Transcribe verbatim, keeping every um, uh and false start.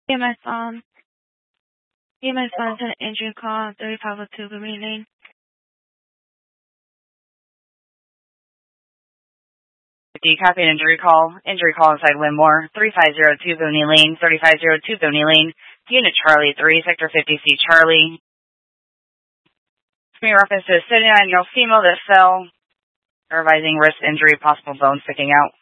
Yeah, my son. Yeah, my son's an injury call, thirty-five oh two Bermuda Lane. D, copy an injury call. Injury call inside Winmore, thirty-five oh two Boney Lane, thirty-five oh two Boney Lane, Unit Charlie three, Sector fifty C Charlie. It's me reference to a seventy-nine-year-old female that fell, revising wrist injury, possible bone sticking out.